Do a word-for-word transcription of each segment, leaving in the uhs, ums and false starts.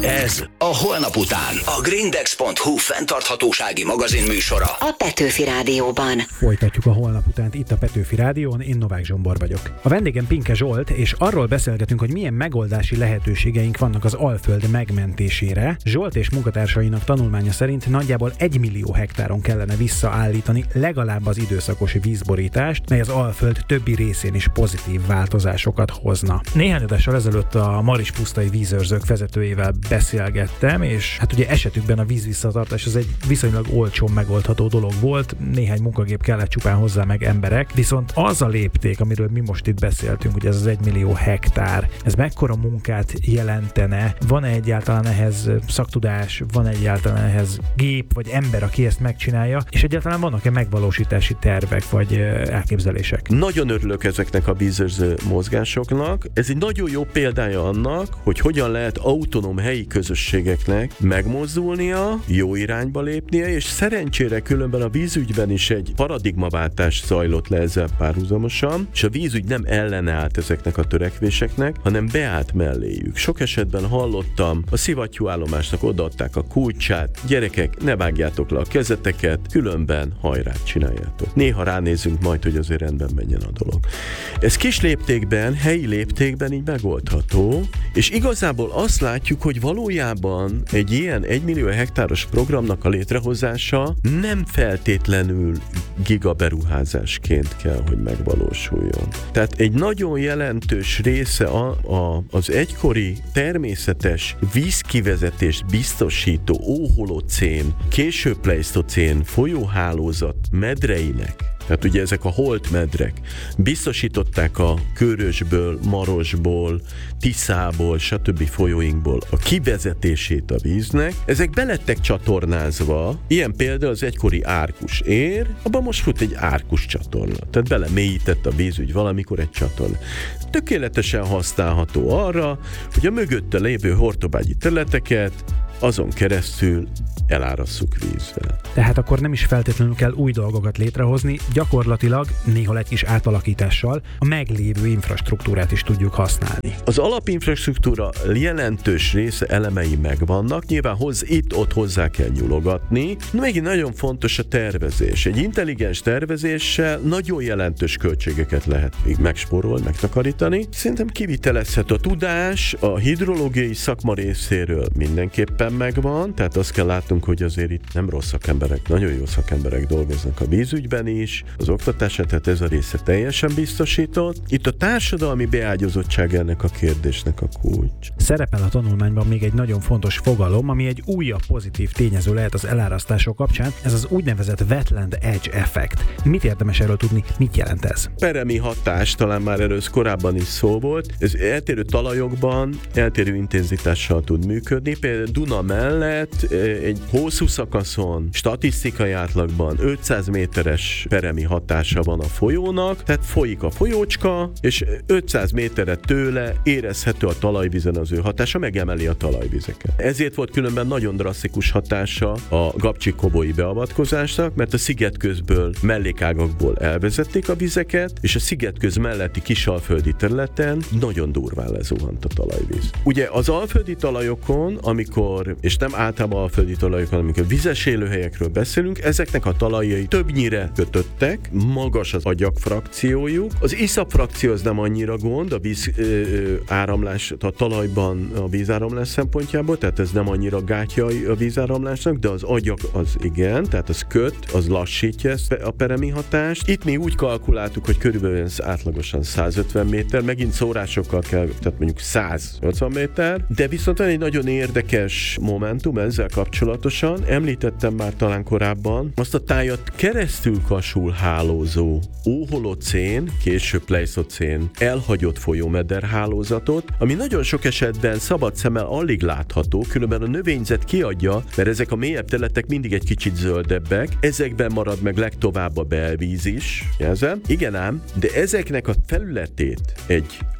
Ez a Holnap után. A Grindex pont hu fenntarthatósági magazin műsora. A Petőfi Rádióban. Folytatjuk a Holnap utánt itt a Petőfi Rádión, én Novák Zsombor vagyok. A vendégem Pinke Zsolt, és arról beszélgetünk, hogy milyen megoldási lehetőségeink vannak az Alföld megmentésére. Zsolt és munkatársainak tanulmánya szerint nagyjából egy millió hektáron kellene visszaállítani legalább az időszakos vízborítást, mely az Alföld többi részén is pozitív változásokat hozna. Néhány adással ezelőtt a Marispusztai vízőrzők vezetőjével beszélgettem, és hát ugye esetükben a vízvisszatartás az egy viszonylag olcsón megoldható dolog volt, néhány munkagép kellett csupán hozzá, meg emberek, viszont az a lépték, amiről mi most itt beszéltünk, hogy ez az egy millió hektár, ez mekkora munkát jelentene, van-e egyáltalán ehhez szaktudás, van egyáltalán ehhez gép, vagy ember, aki ezt megcsinálja, és egyáltalán vannak-e megvalósítási tervek, vagy elképzelések? Nagyon örülök ezeknek a vízőrző mozgásoknak. Ez egy nagyon jó példája annak, hogy hogyan lehet autonóm helyi közösségeknek megmozdulnia, jó irányba lépnie, és szerencsére különben a vízügyben is egy paradigmaváltás zajlott le ezzel párhuzamosan, és a vízügy nem ellenállt ezeknek a törekvéseknek, hanem beállt melléjük. Sok esetben hallottam, a szivattyúállomásnak odaadták a kulcsát, gyerekek, ne vágjátok le a kezeteket, különben hajrát csináljátok. Néha ránézünk majd, hogy azért rendben menjen a dolog. Ez kis léptékben, helyi léptékben így megoldható, és igazából azt látjuk, hogy valójában egy ilyen egymillió hektáros programnak a létrehozása nem feltétlenül gigaberuházásként kell, hogy megvalósuljon. Tehát egy nagyon jelentős része a, a, az egykori természetes vízkivezetést biztosító óholocén, késő pleisztocén folyóhálózat medreinek, tehát ugye ezek a holt medrek biztosították a Körösből, Marosból, Tiszából, stb. Folyóinkból a kivezetését a víznek. Ezek belettek csatornázva, ilyen például az egykori Árkus ér, abban most fut egy Árkus csatorna. Tehát belemélyített a vízügy valamikor egy csatorna. Tökéletesen használható arra, hogy a mögötte lévő hortobágyi területeket azon keresztül elárasszuk vízzel. Tehát akkor nem is feltétlenül kell új dolgokat létrehozni, gyakorlatilag néha egy kis átalakítással a meglévő infrastruktúrát is tudjuk használni. Az alapinfrastruktúra jelentős része elemei megvannak, nyilván hoz, itt-ott hozzá kell nyulogatni. Megint nagyon fontos a tervezés. Egy intelligens tervezéssel nagyon jelentős költségeket lehet még megspórolni, megtakarítani. Szerintem kivitelezhető a tudás, a hidrológiai szakma részéről mindenképpen megvan, tehát azt kell látnunk, hogy azért itt nem rossz szakemberek, nagyon jó szakemberek dolgoznak a vízügyben is, az oktatásán, tehát ez a része teljesen biztosított. Itt a társadalmi beágyazottság ennek a kérdésnek a kulcs. Szerepel a tanulmányban még egy nagyon fontos fogalom, ami egy újabb pozitív tényező lehet az elárasztások kapcsán, ez az úgynevezett wetland edge effect. Mit érdemes erről tudni, mit jelent ez? Peremi hatás, talán már erről korábban is szó volt, ez eltérő talajokban, eltérő intenzitással tud működni, például Duna mellett egy hosszú szakaszon statisztikai átlagban ötszáz méteres peremi hatása van a folyónak, tehát folyik a folyócska, és ötszáz méterre tőle érezhető a talajvízen az ő hatása, megemeli a talajvizeket. Ezért volt különben nagyon drasztikus hatása a Gabcsik-Kobói beavatkozásnak, mert a szigetközből, mellékágakból elvezették a vizeket, és a szigetköz melletti kisalföldi területen nagyon durván lezuhant a talajvíz. Ugye az alföldi talajokon, amikor, és nem általában alföldi talajokon, amikor vizes élőhelyekről beszélünk, ezeknek a talajai többnyire kötöttek, magas az agyak frakciójuk. Az iszap frakció az nem annyira gond, a víz ö, ö, áramlás, a talajban a vízáramlás szempontjából, tehát ez nem annyira gátja a vízáramlásnak, de az agyak az igen, tehát az köt, az lassítja ezt a peremi hatást. Itt mi úgy kalkuláltuk, hogy körülbelül átlagosan százötven méter, megint szórásokkal kell, tehát mondjuk száz nyolcvan méter, de viszont van egy nagyon érdekes momentum ezzel kapcsolatosan, említettem már talán korábban, azt a tájat keresztül kasul hálózó óholocén, később pleisztocén elhagyott folyómeder hálózatot, ami nagyon sok esetben szabad szemmel alig látható, különben a növényzet kiadja, mert ezek a mélyebb területek mindig egy kicsit zöldebbek, ezekben marad meg legtovább a belvíz is, jelzem. Igen ám, de ezeknek a felületét egy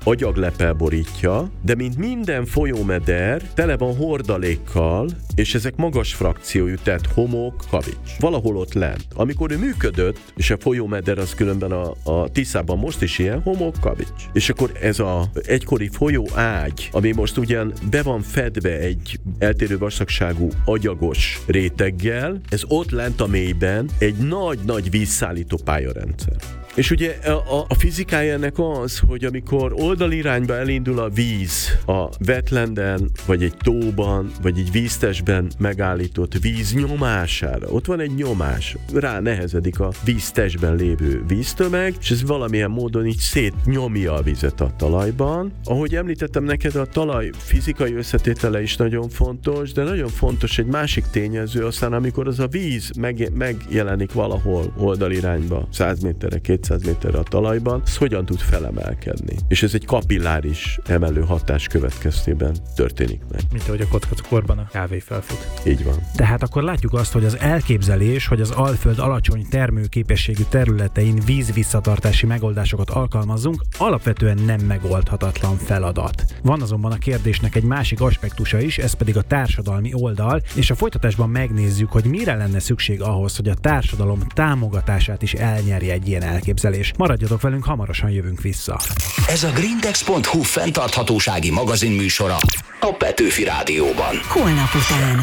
agyaglepel borítja, de mint minden folyómeder, tele van hordalékkal, és ezek magas frakciójú, tehát homok, kavics. Valahol ott lent. Amikor ő működött, és a folyómeder az különben a, a Tiszában most is ilyen, homok, kavics. És akkor ez a egykori folyó ágy, ami most ugyan be van fedve egy eltérő vastagságú agyagos réteggel, ez ott lent a mélyben egy nagy-nagy vízszállító pályarendszer. És ugye a, a, a fizikája ennek az, hogy amikor oldalirányba elindul a víz a wetlandben, vagy egy tóban, vagy egy víztestben megállított víz nyomására, ott van egy nyomás, rá nehezedik a víztestben lévő víztömeg, és ez valamilyen módon így szétnyomja a vizet a talajban. Ahogy említettem neked, a talaj fizikai összetétele is nagyon fontos, de nagyon fontos egy másik tényező, aztán amikor az a víz meg, megjelenik valahol oldalirányba, száz méterre, kétszáz méterre a talajban, az hogyan tud felemelkedni. És ez egy kapilláris emelő hatás következtében történik meg. Mint ahogy a kockacukorban a kávé felfut. Így van. Tehát akkor látjuk azt, hogy az elképzelés, hogy az Alföld alacsony termőképességű területein vízvisszatartási megoldásokat alkalmazzunk, alapvetően nem megoldhatatlan feladat. Van azonban a kérdésnek egy másik aspektusa is, ez pedig a társadalmi oldal, és a folytatásban megnézzük, hogy mire lenne szükség ahhoz, hogy a társadalom támogatását is elnyerje egy ilyen elképzelés. Maradjatok velünk, hamarosan jövünk vissza. Ez a Grindex pont hu fenntarthatósági magazinműsora a Petőfi Rádióban. Holnap után.